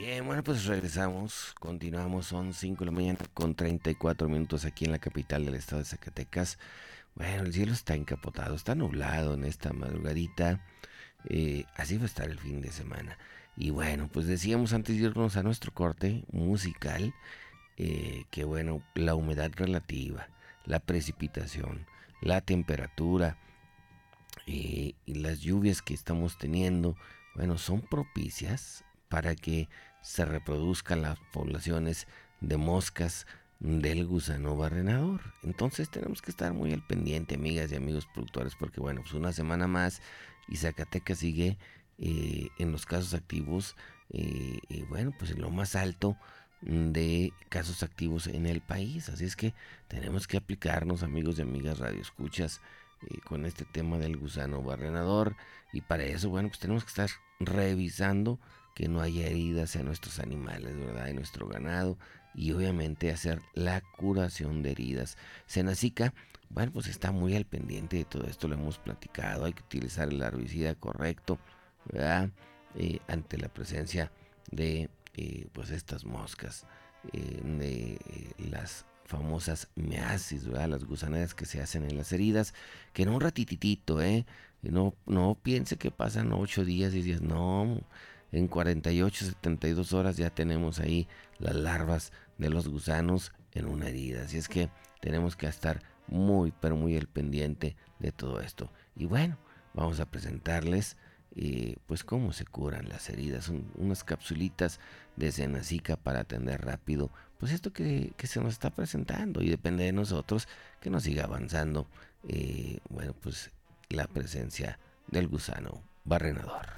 Bien, bueno, pues regresamos, continuamos, son 5 de la mañana con 34 minutos aquí en la capital del estado de Zacatecas. Bueno, el cielo está encapotado, está nublado en esta madrugadita, así va a estar el fin de semana. Y bueno, pues decíamos antes de irnos a nuestro corte musical, que bueno, la humedad relativa, la precipitación, la temperatura y las lluvias que estamos teniendo, bueno, son propicias para que se reproduzcan las poblaciones de moscas del gusano barrenador. Entonces tenemos que estar muy al pendiente, amigas y amigos productores, porque bueno, pues una semana más y Zacatecas sigue en los casos activos, bueno, pues en lo más alto de casos activos en el país. Así es que tenemos que aplicarnos, amigos y amigas radioescuchas, con este tema del gusano barrenador, y para eso, bueno, pues tenemos que estar revisando que no haya heridas en nuestros animales, ¿verdad? En nuestro ganado, y obviamente hacer la curación de heridas. Senacica, bueno, pues está muy al pendiente de todo esto, lo hemos platicado, hay que utilizar el herbicida correcto, ¿verdad? Ante la presencia de pues estas moscas, de las famosas measis, ¿verdad? Las gusanadas que se hacen en las heridas, que en un ratititito, no piense que pasan 8 días y 10, no, en 48, 72 horas ya tenemos ahí las larvas de los gusanos en una herida. Así es que tenemos que estar muy, pero muy al pendiente de todo esto. Y bueno, vamos a presentarles pues cómo se curan las heridas, unas capsulitas de Senacica para atender rápido pues esto que se nos está presentando, y depende de nosotros que nos siga avanzando, bueno, pues la presencia del gusano barrenador.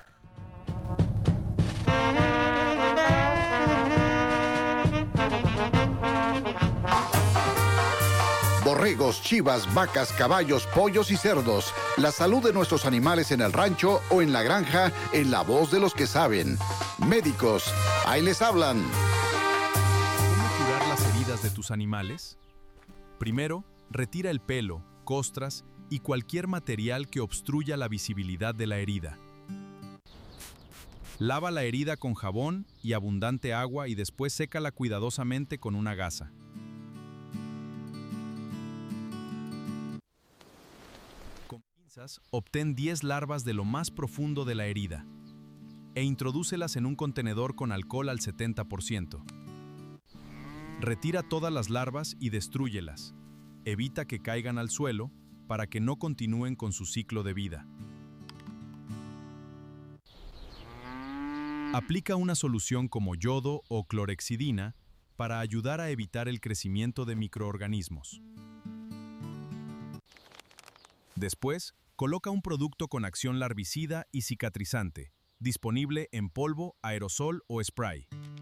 Borregos, chivas, vacas, caballos, pollos y cerdos. La salud de nuestros animales en el rancho o en la granja, en la voz de los que saben. Médicos, ahí les hablan. ¿Cómo curar las heridas de tus animales? Primero, retira el pelo, costras y cualquier material que obstruya la visibilidad de la herida. Lava la herida con jabón y abundante agua y después sécala cuidadosamente con una gasa. Con pinzas, obtén 10 larvas de lo más profundo de la herida e introdúcelas en un contenedor con alcohol al 70%. Retira todas las larvas y destrúyelas. Evita que caigan al suelo para que no continúen con su ciclo de vida. Aplica una solución como yodo o clorexidina para ayudar a evitar el crecimiento de microorganismos. Después, coloca un producto con acción larvicida y cicatrizante, disponible en polvo, aerosol o spray.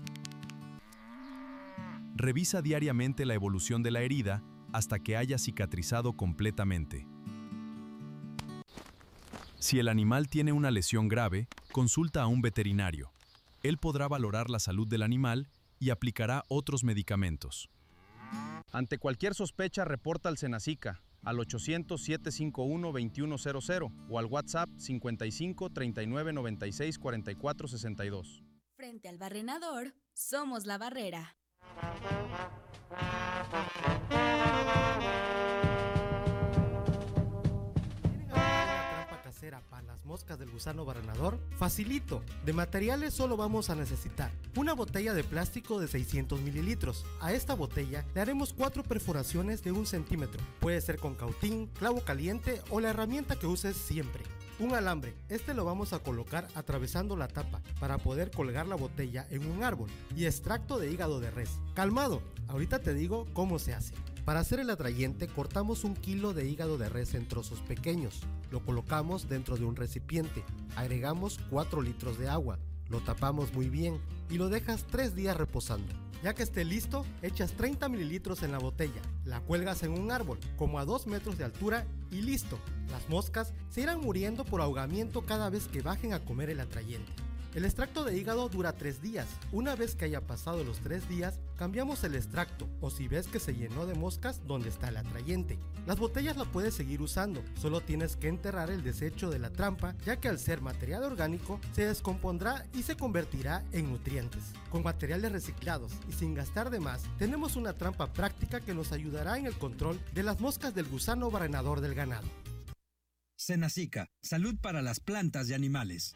Revisa diariamente la evolución de la herida hasta que haya cicatrizado completamente. Si el animal tiene una lesión grave, consulta a un veterinario. Él podrá valorar la salud del animal y aplicará otros medicamentos. Ante cualquier sospecha, reporta al Senacica al 800-751-2100 o al WhatsApp 55 39 96 44 62. Frente al barrenador, somos la barrera. Para las moscas del gusano barrenador, facilito. De materiales solo vamos a necesitar una botella de plástico de 600 mililitros. A esta botella le haremos 4 perforaciones de 1 centímetro. Puede ser con cautín, clavo caliente o la herramienta que uses siempre. Un alambre, este lo vamos a colocar atravesando la tapa para poder colgar la botella en un árbol. Y extracto de hígado de res. Calmado, ahorita te digo cómo se hace. Para hacer el atrayente, cortamos 1 kilo de hígado de res en trozos pequeños. Lo colocamos dentro de un recipiente. Agregamos 4 litros de agua. Lo tapamos muy bien y lo dejas 3 días reposando. Ya que esté listo, echas 30 mililitros en la botella. La cuelgas en un árbol, como a 2 metros de altura, y listo. Las moscas se irán muriendo por ahogamiento cada vez que bajen a comer el atrayente. El extracto de hígado dura 3 días. Una vez que haya pasado los 3 días, cambiamos el extracto, o si ves que se llenó de moscas, donde está el atrayente. Las botellas la puedes seguir usando, solo tienes que enterrar el desecho de la trampa, ya que al ser material orgánico, se descompondrá y se convertirá en nutrientes. Con materiales reciclados y sin gastar de más, tenemos una trampa práctica que nos ayudará en el control de las moscas del gusano barrenador del ganado. Senacica, salud para las plantas y animales.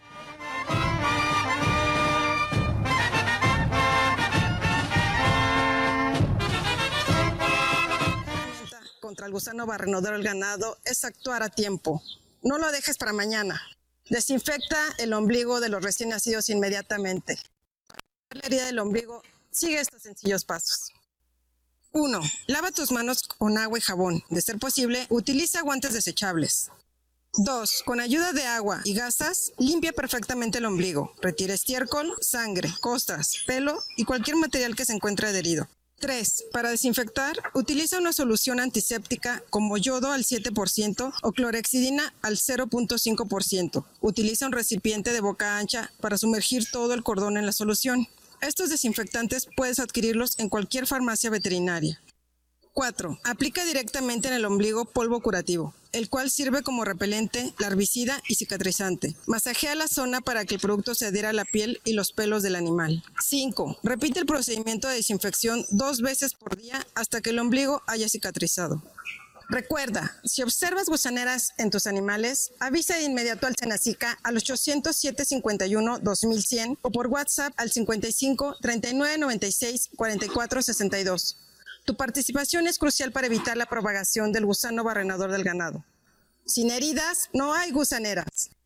Contra el gusano barrenador del ganado es actuar a tiempo. No lo dejes para mañana. Desinfecta el ombligo de los recién nacidos inmediatamente. Para la herida del ombligo, sigue estos sencillos pasos. 1. Lava tus manos con agua y jabón. De ser posible, utiliza guantes desechables. 2. Con ayuda de agua y gasas, limpia perfectamente el ombligo. Retira estiércol, sangre, costras, pelo y cualquier material que se encuentre adherido. 3. Para desinfectar, utiliza una solución antiséptica como yodo al 7% o clorhexidina al 0.5%. Utiliza un recipiente de boca ancha para sumergir todo el cordón en la solución. Estos desinfectantes puedes adquirirlos en cualquier farmacia veterinaria. 4. Aplica directamente en el ombligo polvo curativo, el cual sirve como repelente, larvicida y cicatrizante. Masajea la zona para que el producto se adhiera a la piel y los pelos del animal. 5. Repite el procedimiento de desinfección 2 veces por día hasta que el ombligo haya cicatrizado. Recuerda, si observas gusaneras en tus animales, avisa de inmediato al Senacica al 800-751-2100 o por WhatsApp al 55 39 96 44 62. Tu participación es crucial para evitar la propagación del gusano barrenador del ganado. Sin heridas, no hay gusaneras.